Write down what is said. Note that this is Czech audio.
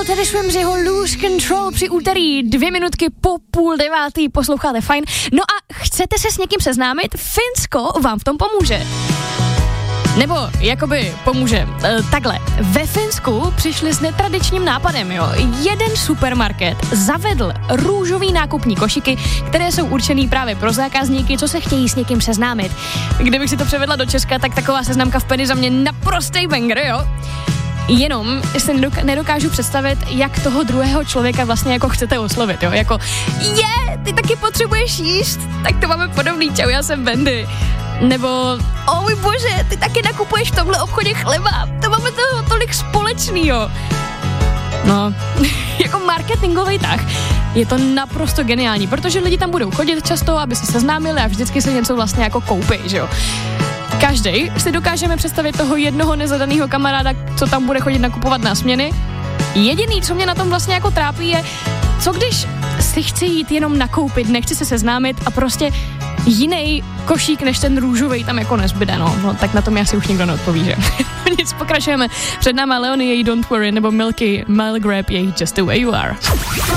byl Teddy Swims, jeho Lose Control při úterý 2 minutky po 8:30, posloucháte Fajn. No a chcete se s někým seznámit? Finsko vám v tom pomůže. Nebo jakoby pomůže. Takhle, ve Finsku přišli s netradičním nápadem, jo. Jeden supermarket zavedl růžový nákupní košíky, které jsou určený právě pro zákazníky, co se chtějí s někým seznámit. Kdybych si to převedla do Česka, tak taková seznamka v Penny za mě naprostej banger, jo. Jenom si nedokážu představit, jak toho druhého člověka vlastně jako chcete oslovit, jo. Jako, ty taky potřebuješ jíst? Tak to máme podobný, čau, já jsem Bendy. Nebo, můj bože, ty taky nakupuješ v tomhle obchodě chleba, to máme toho tolik společnýho. No, jako marketingový tah je to naprosto geniální, protože lidi tam budou chodit často, aby se seznámili a vždycky se něco vlastně jako koupí, že jo. Každý si dokážeme představit toho jednoho nezadaného kamaráda, co tam bude chodit nakupovat na směny. Jediný, co mě na tom vlastně jako trápí, je, co když si chci jít jenom nakoupit, nechci se seznámit a prostě jiný košík než ten růžovej tam jako nezbyde, no tak na tom asi už nikdo neodpoví, že? Nic, pokračujeme. Před náma Leonie, její Don't Worry, nebo Milky, Mile Grab, její Just the Way You Are.